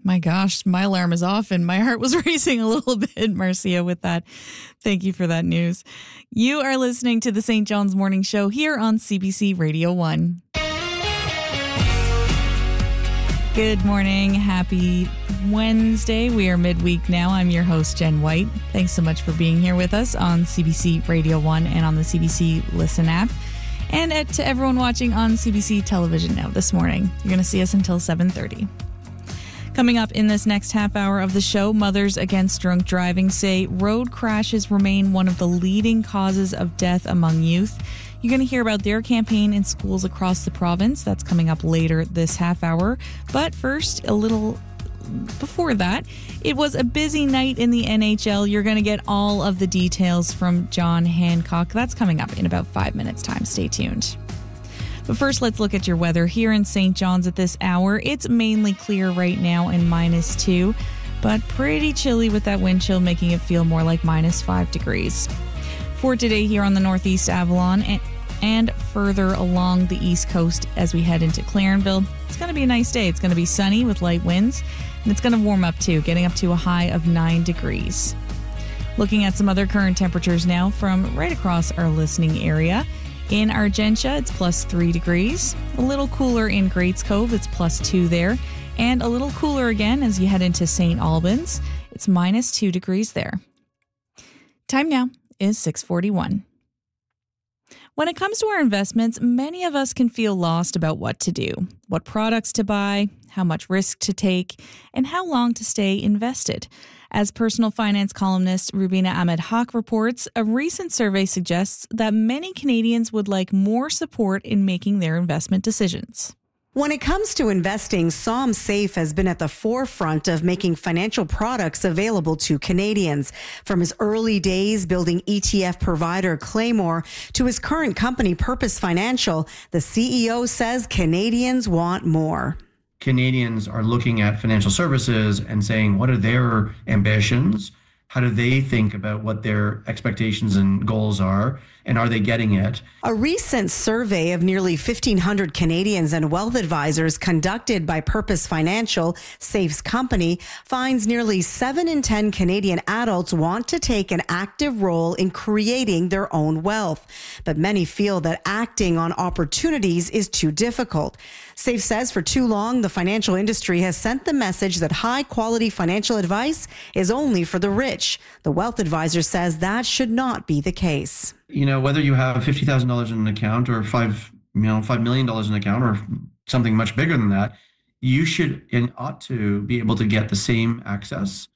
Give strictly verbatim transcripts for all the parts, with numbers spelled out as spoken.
My gosh, my alarm is off and my heart was racing a little bit, Marcia, with that. Thank you for that news. You are listening to the Saint John's Morning Show here on C B C Radio one. Good morning. Happy Wednesday. We are midweek now. I'm your host, Jen White. Thanks so much for being here with us on C B C Radio one and on the C B C Listen app. And at, to everyone watching on C B C Television Now this morning. You're going to see us until seven thirty. Coming up in this next half hour of the show, Mothers Against Drunk Driving say road crashes remain one of the leading causes of death among youth. You're going to hear about their campaign in schools across the province. That's coming up later this half hour. But first, a little before that, it was a busy night in the N H L. You're going to get all of the details from John Hancock. That's coming up in about five minutes' time. Stay tuned. But first, let's look at your weather here in Saint John's at this hour. It's mainly clear right now and minus two, but pretty chilly with that wind chill making it feel more like minus five degrees. For today here on the Northeast Avalon and, and further along the East Coast as we head into Clarenville, it's going to be a nice day. It's going to be sunny with light winds, and it's going to warm up too, getting up to a high of nine degrees. Looking at some other current temperatures now from right across our listening area. In Argentia, it's plus three degrees. A little cooler in Greats Cove, it's plus two there. And a little cooler again as you head into Saint Albans. It's minus two degrees there. Time now is six forty-one. When it comes to our investments, many of us can feel lost about what to do, what products to buy, how much risk to take, and how long to stay invested. As personal finance columnist Rubina Ahmed Haq reports, a recent survey suggests that many Canadians would like more support in making their investment decisions. When it comes to investing, SomSafe has been at the forefront of making financial products available to Canadians. From his early days building E T F provider Claymore to his current company Purpose Financial, the C E O says Canadians want more. Canadians are looking at financial services and saying, what are their ambitions? How do they think about what their expectations and goals are? And are they getting it? A recent survey of nearly fifteen hundred Canadians and wealth advisors conducted by Purpose Financial, Safe's company, finds nearly seven in ten Canadian adults want to take an active role in creating their own wealth. But many feel that acting on opportunities is too difficult. Safe says for too long, the financial industry has sent the message that high-quality financial advice is only for the rich. The wealth advisor says that should not be the case. You know, whether you have fifty thousand dollars in an account or five, you know, five million dollars in an account or something much bigger than that, you should and ought to be able to get the same access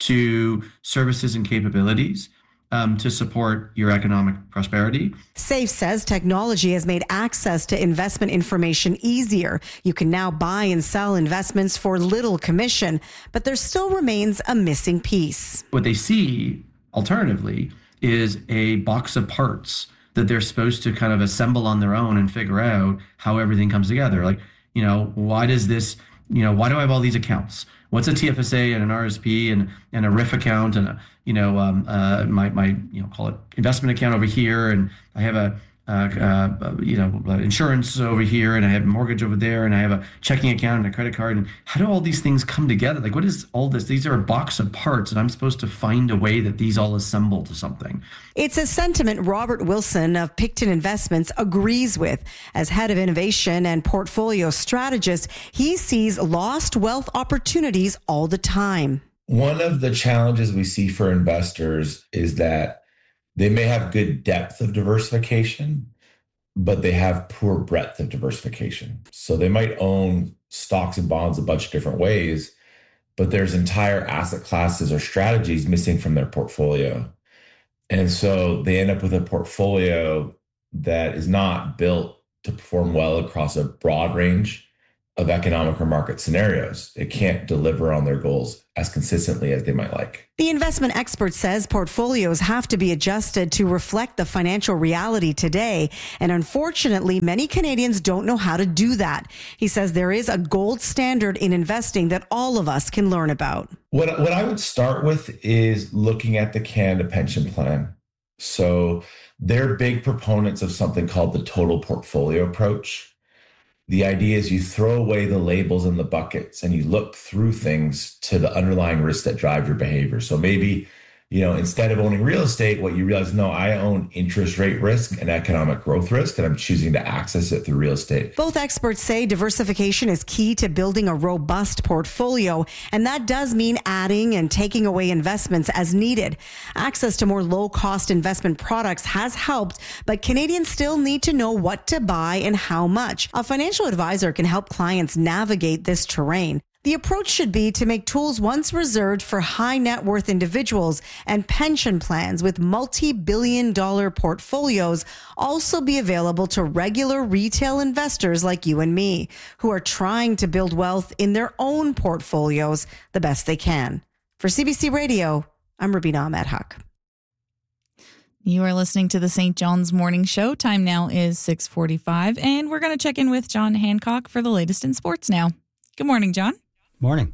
to services and capabilities um, to support your economic prosperity. Safe says technology has made access to investment information easier. You can now buy and sell investments for little commission, but there still remains a missing piece. What they see, alternatively, is a box of parts that they're supposed to kind of assemble on their own and figure out how everything comes together. Like, you know, why does this, you know, why do I have all these accounts? What's a T F S A and an R S P and, and a R I F account and a, you know, um, uh, my, my, you know, call it investment account over here. And I have a, uh, uh, you know, insurance over here and I have a mortgage over there and I have a checking account and a credit card. And how do all these things come together? Like, what is all this? These are a box of parts and I'm supposed to find a way that these all assemble to something. It's a sentiment Robert Wilson of Picton Investments agrees with. As head of innovation and portfolio strategist, he sees lost wealth opportunities all the time. One of the challenges we see for investors is that they may have good depth of diversification, but they have poor breadth of diversification. So they might own stocks and bonds a bunch of different ways, but there's entire asset classes or strategies missing from their portfolio. And so they end up with a portfolio that is not built to perform well across a broad range of economic or market scenarios. It can't deliver on their goals as consistently as they might like. The investment expert says portfolios have to be adjusted to reflect the financial reality today. And unfortunately, many Canadians don't know how to do that. He says there is a gold standard in investing that all of us can learn about. What, what I would start with is looking at the Canada Pension Plan. So they're big proponents of something called the total portfolio approach. The idea is you throw away the labels and the buckets and you look through things to the underlying risks that drive your behavior. So maybe, you know, instead of owning real estate, what you realize, no, I own interest rate risk and economic growth risk, and I'm choosing to access it through real estate. Both experts say diversification is key to building a robust portfolio, and that does mean adding and taking away investments as needed. Access to more low-cost investment products has helped, but Canadians still need to know what to buy and how much. A financial advisor can help clients navigate this terrain. The approach should be to make tools once reserved for high net worth individuals and pension plans with multi-billion dollar portfolios also be available to regular retail investors like you and me, who are trying to build wealth in their own portfolios the best they can. For C B C Radio, I'm Rubina Ahmed Haq. You are listening to the Saint John's Morning Show. Time now is six forty-five, and we're going to check in with John Hancock for the latest in sports now. Good morning, John. Morning.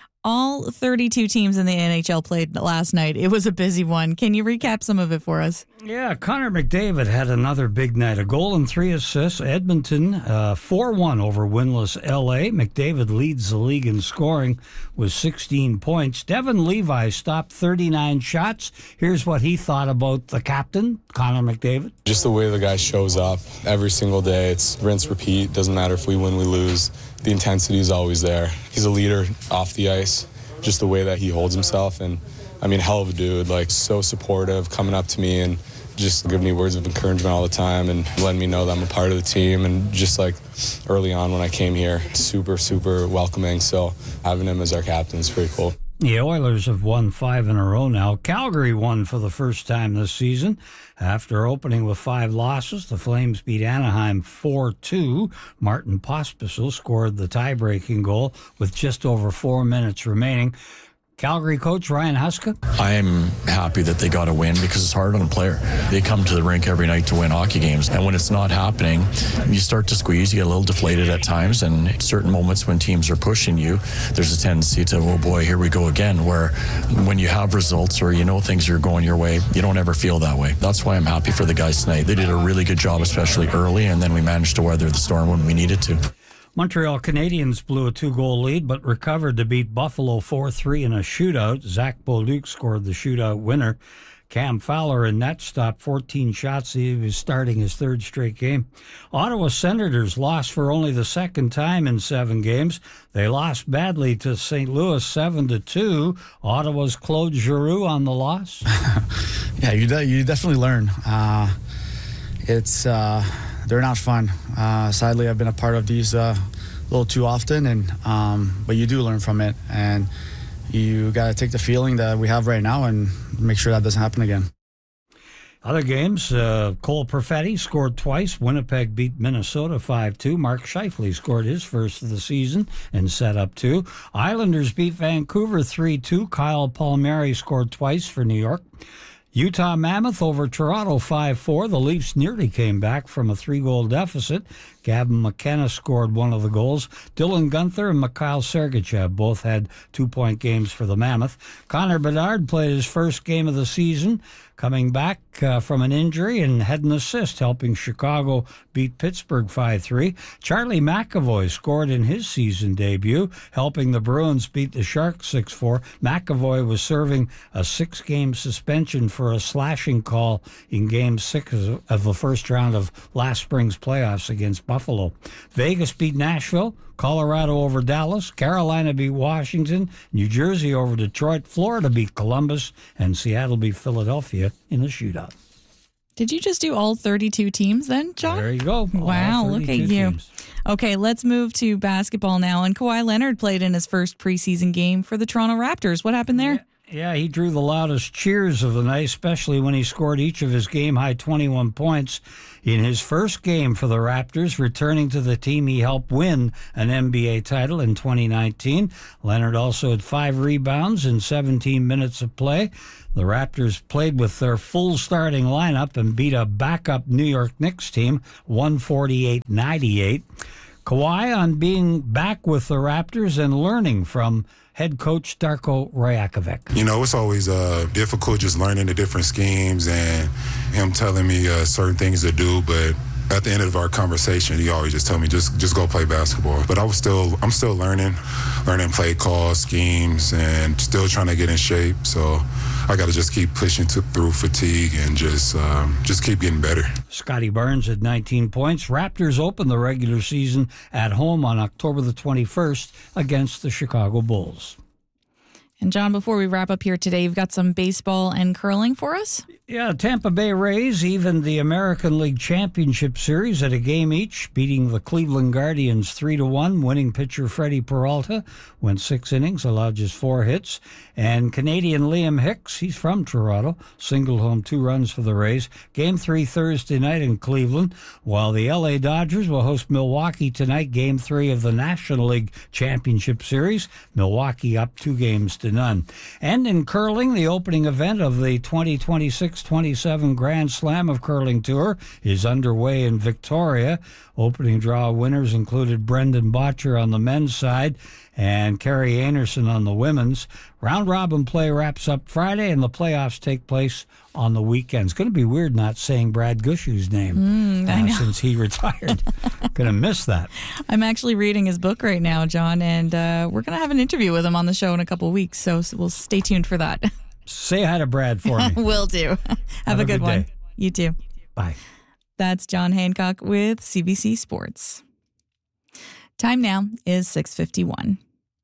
All thirty-two teams in the N H L played last night. It was a busy one. Can you recap some of it for us? Yeah, Connor McDavid had another big night. A goal and three assists. Edmonton uh, four one over winless L A. McDavid leads the league in scoring with sixteen points. Devin Levi stopped thirty-nine shots. Here's what he thought about the captain, Connor McDavid. Just the way the guy shows up every single day. It's rinse, repeat. Doesn't matter if we win, we lose. The intensity is always there. He's a leader off the ice, just the way that he holds himself. And, I mean, hell of a dude, like, so supportive, coming up to me and just giving me words of encouragement all the time and letting me know that I'm a part of the team. And just, like, early on when I came here, super, super welcoming. So having him as our captain is pretty cool. The Oilers have won five in a row now. Calgary won for the first time this season. After opening with five losses, the Flames beat Anaheim four two. Martin Pospisil scored the tie-breaking goal with just over four minutes remaining. Calgary coach Ryan Huska. I'm happy that they got a win because it's hard on a player. They come to the rink every night to win hockey games, and when it's not happening, you start to squeeze, you get a little deflated at times, and at certain moments when teams are pushing you, there's a tendency to, oh boy, here we go again, where when you have results or you know things are going your way, you don't ever feel that way. That's why I'm happy for the guys tonight. They did a really good job, especially early, and then we managed to weather the storm when we needed to. Montreal Canadiens blew a two-goal lead, but recovered to beat Buffalo four three in a shootout. Zach Beauduc scored the shootout winner. Cam Fowler in net stopped fourteen shots. He was starting his third straight game. Ottawa Senators lost for only the second time in seven games. They lost badly to Saint Louis seven to two. Ottawa's Claude Giroux on the loss. yeah, you de- you definitely learn. Uh, it's... Uh... They're not fun. Uh, sadly, I've been a part of these uh, a little too often, and um, but you do learn from it, and you got to take the feeling that we have right now and make sure that doesn't happen again. Other games, uh, Cole Perfetti scored twice. Winnipeg beat Minnesota five two. Mark Scheifele scored his first of the season and set up two. Islanders beat Vancouver three two. Kyle Palmieri scored twice for New York. Utah Mammoth over Toronto five four. The Leafs nearly came back from a three-goal deficit. Gavin McKenna scored one of the goals. Dylan Guenther and Mikhail Sergachev both had two-point games for the Mammoth. Connor Bedard played his first game of the season, coming back uh, from an injury and had an assist, helping Chicago beat Pittsburgh five three. Charlie McAvoy scored in his season debut, helping the Bruins beat the Sharks six four. McAvoy was serving a six-game suspension for a slashing call in Game six of the first round of last spring's playoffs against Buffalo. Vegas beat Nashville. Colorado over Dallas. Carolina beat Washington. New Jersey over Detroit. Florida beat Columbus. And Seattle beat Philadelphia in a shootout. Did you just do all thirty-two teams then, John? There you go. Wow, look at you. Teams. Okay, let's move to basketball now. And Kawhi Leonard played in his first preseason game for the Toronto Raptors. What happened there? Yeah. Yeah, he drew the loudest cheers of the night, especially when he scored each of his game-high twenty-one points in his first game for the Raptors, returning to the team he helped win an N B A title in twenty nineteen. Leonard also had five rebounds in seventeen minutes of play. The Raptors played with their full starting lineup and beat a backup New York Knicks team one forty-eight ninety-eight. Kawhi on being back with the Raptors and learning from head coach Darko Rajakovic. You know, it's always uh, difficult just learning the different schemes and him telling me uh, certain things to do, but at the end of our conversation, he always just told me, just just go play basketball. But I was still, I'm still learning, learning play calls, schemes, and still trying to get in shape. So I got to just keep pushing to, through fatigue and just um, just keep getting better. Scotty Barnes had nineteen points. Raptors open the regular season at home on October the twenty-first against the Chicago Bulls. And John, before we wrap up here today, you've got some baseball and curling for us? Yeah, Tampa Bay Rays evened the American League Championship Series at a game each, beating the Cleveland Guardians three to one. Winning pitcher Freddie Peralta went six innings, allowed just four hits. And Canadian Liam Hicks, he's from Toronto, singled home two runs for the Rays. Game three Thursday night in Cleveland, while the L A Dodgers will host Milwaukee tonight, game three of the National League Championship Series. Milwaukee up two games to none. And in curling, the opening event of the twenty twenty-six twenty-seven Grand Slam of Curling Tour is underway in Victoria. Opening draw winners included Brendan Botcher on the men's side and Carrie Anderson on the women's. Round-robin play wraps up Friday, and the playoffs take place on the weekend. It's going to be weird not saying Brad Gushew's name Mm, I uh, know. since he retired. Going to miss that. I'm actually reading his book right now, John, and uh, we're going to have an interview with him on the show in a couple of weeks, so we'll stay tuned for that. Say hi to Brad for me. Will do. Have, Have a a good, good one. day. You too. Bye. That's John Hancock with C B C Sports. Time now is six fifty-one.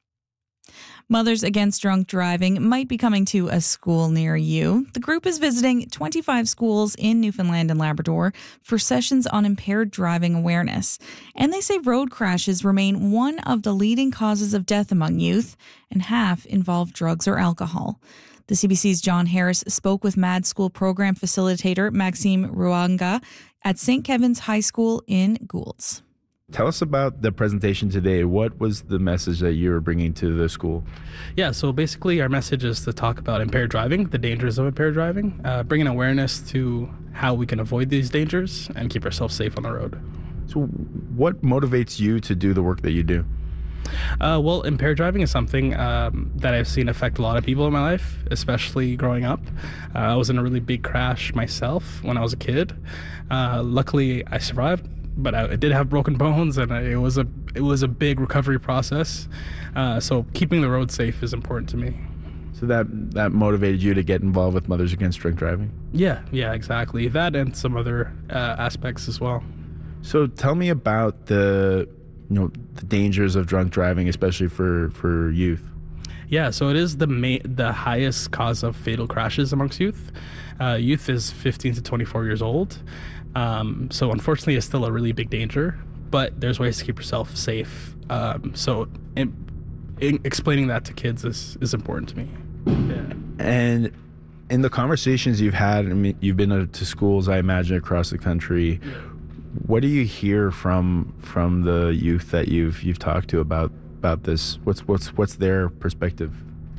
Mothers Against Drunk Driving might be coming to a school near you. The group is visiting twenty-five schools in Newfoundland and Labrador for sessions on impaired driving awareness. And they say road crashes remain one of the leading causes of death among youth, and half involve drugs or alcohol. The C B C's John Harris spoke with MAD School Program Facilitator Maxime Ruanga at Saint Kevin's High School in Goulds. Tell us about the presentation today. What was the message that you were bringing to the school? Yeah, so basically our message is to talk about impaired driving, the dangers of impaired driving, uh, bringing awareness to how we can avoid these dangers and keep ourselves safe on the road. So what motivates you to do the work that you do? Uh, well, impaired driving is something um, that I've seen affect a lot of people in my life, especially growing up. Uh, I was in a really big crash myself when I was a kid. Uh, luckily, I survived, but I, I did have broken bones, and it was a it was a big recovery process. Uh, so keeping the road safe is important to me. So that that motivated you to get involved with Mothers Against Drunk Driving? Yeah, yeah, exactly. That and some other uh, aspects as well. So tell me about the you know the dangers of drunk driving, especially for, for youth. Yeah, so it is the ma- the highest cause of fatal crashes amongst youth. Uh, youth is fifteen to twenty-four years old. Um, so unfortunately, it's still a really big danger, but there's ways to keep yourself safe. Um, so in, in explaining that to kids is, is important to me. Yeah. And in the conversations you've had, I mean, you've been to schools, I imagine, across the country. What do you hear from from the youth that you've you've talked to about about this? What's what's what's their perspective?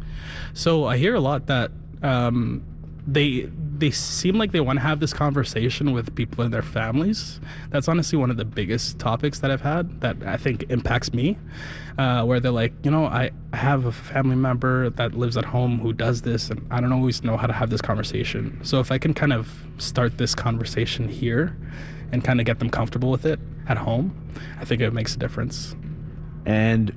So I hear a lot that um, they they seem like they want to have this conversation with people in their families. That's honestly one of the biggest topics that I've had that I think impacts me, uh, where they're like, you know, I have a family member that lives at home who does this, and I don't always know how to have this conversation. So if I can kind of start this conversation here and kind of get them comfortable with it at home, I think it makes a difference. And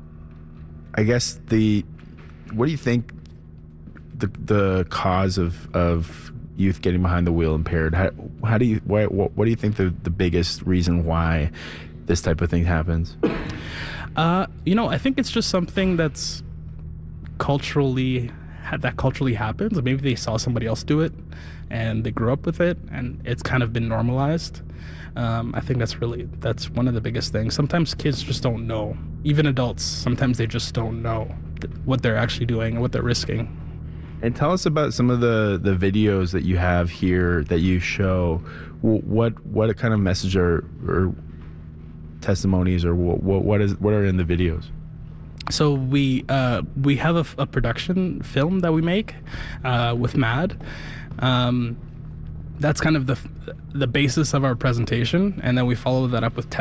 I guess the, what do you think the the cause of, of youth getting behind the wheel impaired? How, how do you, why, what, what do you think the, the biggest reason why this type of thing happens? Uh, you know, I think it's just something that's culturally, that culturally happens. Maybe they saw somebody else do it and they grew up with it and it's kind of been normalized. Um, I think that's really, that's one of the biggest things. Sometimes kids just don't know. Even adults, sometimes they just don't know th- what they're actually doing and what they're risking. And tell us about some of the, the videos that you have here that you show. What what kind of message or, or testimonies or what what is what are in the videos? So we uh, we have a, a production film that we make uh, with MAD. Um, that's kind of the the basis of our presentation, and then we follow that up with te-